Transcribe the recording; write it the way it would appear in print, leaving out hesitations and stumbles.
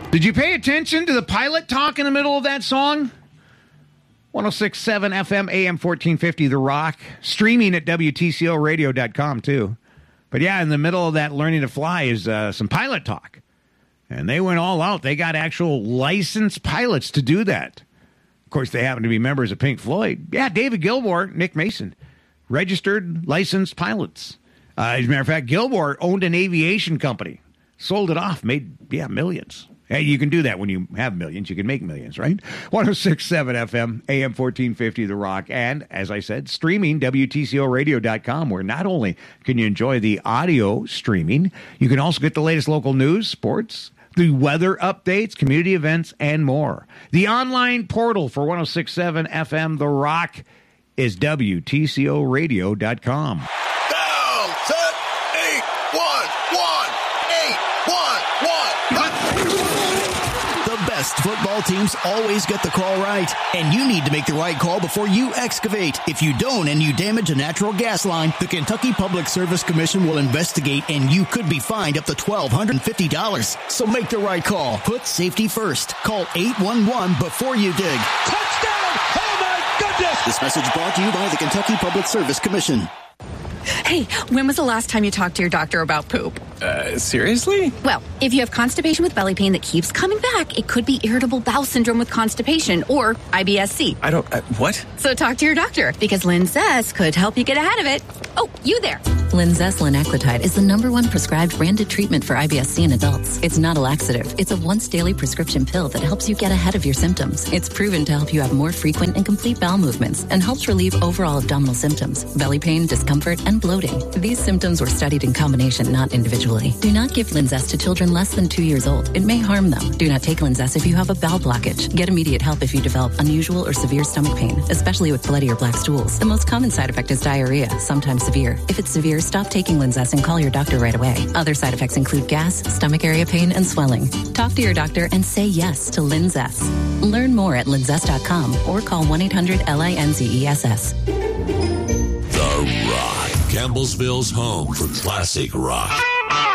Did you pay attention to the pilot talk in the middle of that song? 106.7 FM, AM 1450, The Rock. Streaming at WTCOradio.com, too. But yeah, in the middle of that learning to fly is some pilot talk. And they went all out. They got actual licensed pilots to do that. Of course, they happen to be members of Pink Floyd. Yeah, David Gilmour, Nick Mason, registered licensed pilots. As a matter of fact, Gilmour owned an aviation company, sold it off, made, millions. Hey, you can do that when you have millions. You can make millions, right? 106.7 FM, AM 1450, The Rock. And, as I said, streaming, WTCOradio.com, where not only can you enjoy the audio streaming, you can also get the latest local news, sports, the weather updates, community events, and more. The online portal for 106.7 FM, The Rock, is WTCOradio.com. Down, set, 8, 1, 1, 8, 1, 1. The best football teams always get the call right, and you need to make the right call before you excavate. If you don't and you damage a natural gas line, the Kentucky Public Service Commission will investigate, and you could be fined up to $1,250. So make the right call. Put safety first. Call 811 before you dig. Touchdown! Oh my goodness! This message brought to you by the Kentucky Public Service Commission. Hey, when was the last time you talked to your doctor about poop? Seriously? Well, if you have constipation with belly pain that keeps coming back, it could be irritable bowel syndrome with constipation or IBS-C. I don't... what? So talk to your doctor, because Linzess could help you get ahead of it. Oh, you there. Linzess linaclotide is the #1 prescribed branded treatment for IBS-C in adults. It's not a laxative. It's a once-daily prescription pill that helps you get ahead of your symptoms. It's proven to help you have more frequent and complete bowel movements and helps relieve overall abdominal symptoms, belly pain, discomfort, and bloating. These symptoms were studied in combination, not individually. Do not give Linzess to children less than 2 years old. It may harm them. Do not take Linzess if you have a bowel blockage. Get immediate help if you develop unusual or severe stomach pain, especially with bloody or black stools. The most common side effect is diarrhea, sometimes severe. If it's severe, stop taking Linzess and call your doctor right away. Other side effects include gas, stomach area pain, and swelling. Talk to your doctor and say yes to Linzess. Learn more at linzess.com or call 1-800-LINZESS. The Rock, Campbellsville's home for classic rock.